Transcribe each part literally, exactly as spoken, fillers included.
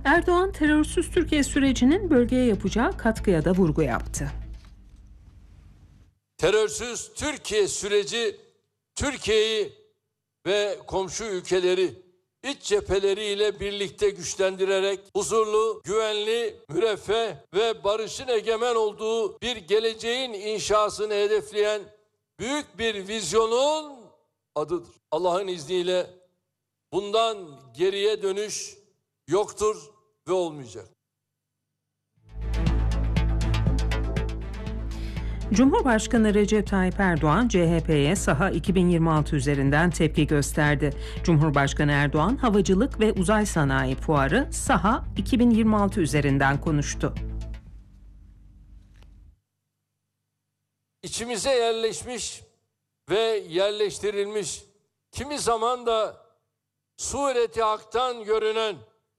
Erdoğan, terörsüz Türkiye sürecinin bölgeye yapacağı katkıya da vurgu yaptı. Terörsüz Türkiye süreci, Türkiye'yi ve komşu ülkeleri iç cepheleriyle birlikte güçlendirerek huzurlu, güvenli, müreffeh ve barışın egemen olduğu bir geleceğin inşasını hedefleyen büyük bir vizyonun adıdır. Allah'ın izniyle bundan geriye dönüş yoktur ve olmayacak. Cumhurbaşkanı Recep Tayyip Erdoğan, C H P'ye Saha iki bin yirmi altı üzerinden tepki gösterdi. Cumhurbaşkanı Erdoğan, Havacılık ve Uzay Sanayi Fuarı Saha iki bin yirmi altı üzerinden konuştu. İçimize yerleşmiş ve yerleştirilmiş, kimi zaman da sureti haktan görünen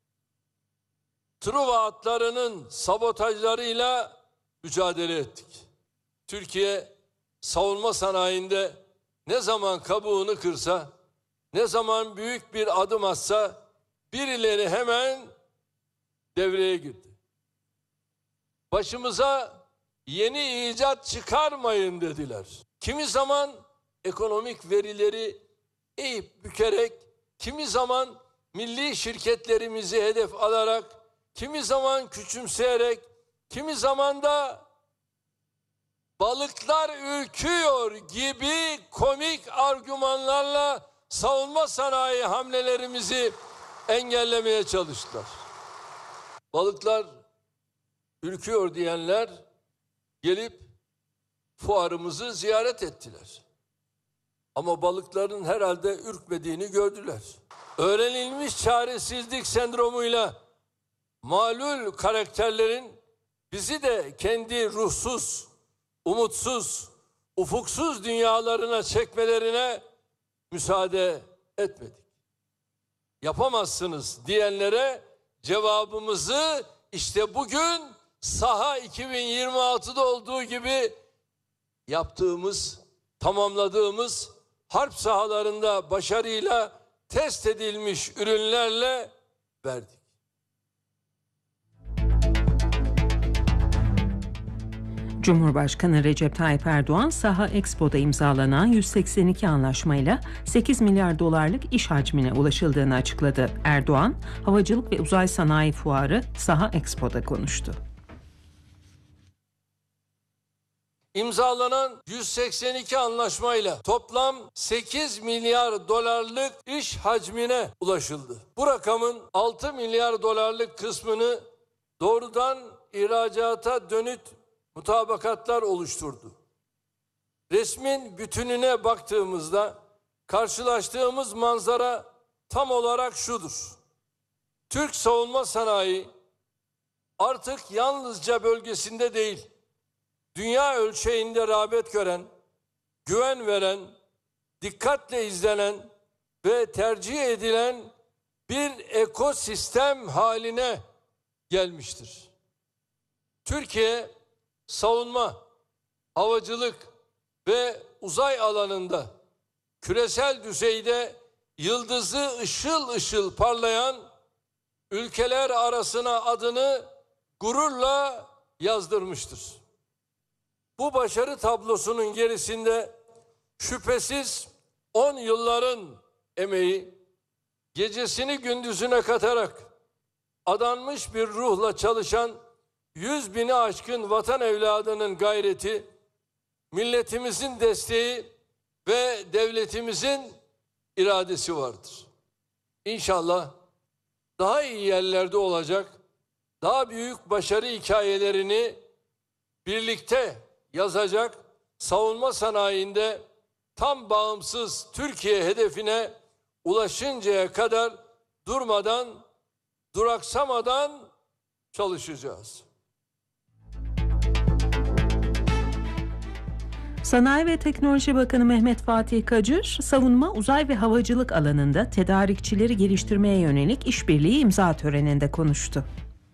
Truva atlarının sabotajlarıyla mücadele ettik. Türkiye savunma sanayinde ne zaman kabuğunu kırsa, ne zaman büyük bir adım atsa birileri hemen devreye girdi. Başımıza yeni icat çıkarmayın dediler. Kimi zaman ekonomik verileri eğip bükerek, kimi zaman milli şirketlerimizi hedef alarak, kimi zaman küçümseyerek, kimi zaman da balıklar ürküyor gibi komik argümanlarla savunma sanayi hamlelerimizi engellemeye çalıştılar. Balıklar ürküyor diyenler gelip fuarımızı ziyaret ettiler. Ama balıkların herhalde ürkmediğini gördüler. Öğrenilmiş çaresizlik sendromuyla malul karakterlerin bizi de kendi ruhsuz, umutsuz, ufuksuz dünyalarına çekmelerine müsaade etmedik. Yapamazsınız diyenlere cevabımızı işte bugün Saha iki bin yirmi altıda olduğu gibi yaptığımız, tamamladığımız harp sahalarında başarıyla test edilmiş ürünlerle verdik. Cumhurbaşkanı Recep Tayyip Erdoğan, Saha Expo'da imzalanan yüz seksen iki anlaşmayla sekiz milyar dolarlık iş hacmine ulaşıldığını açıkladı. Erdoğan, Havacılık ve Uzay Sanayi Fuarı Saha Expo'da konuştu. İmzalanan yüz seksen iki anlaşmayla toplam sekiz milyar dolarlık iş hacmine ulaşıldı. Bu rakamın altı milyar dolarlık kısmını doğrudan ihracata dönük mutabakatlar oluşturdu. Resmin bütününe baktığımızda karşılaştığımız manzara tam olarak şudur. Türk savunma sanayi artık yalnızca bölgesinde değil, dünya ölçeğinde rağbet gören, güven veren, dikkatle izlenen ve tercih edilen bir ekosistem haline gelmiştir. Türkiye, savunma, havacılık ve uzay alanında küresel düzeyde yıldızı ışıl ışıl parlayan ülkeler arasına adını gururla yazdırmıştır. Bu başarı tablosunun gerisinde şüphesiz on yılların emeği, gecesini gündüzüne katarak adanmış bir ruhla çalışan yüz bini aşkın vatan evladının gayreti, milletimizin desteği ve devletimizin iradesi vardır. İnşallah daha iyi yerlerde olacak, daha büyük başarı hikayelerini birlikte yazacak, savunma sanayinde tam bağımsız Türkiye hedefine ulaşıncaya kadar durmadan, duraksamadan çalışacağız. Sanayi ve Teknoloji Bakanı Mehmet Fatih Kacır, savunma, uzay ve havacılık alanında tedarikçileri geliştirmeye yönelik işbirliği imza töreninde konuştu.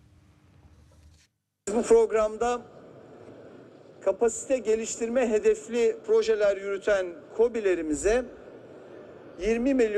Bu programda kapasite geliştirme hedefli projeler yürüten KOBİ'lerimize yirmi milyon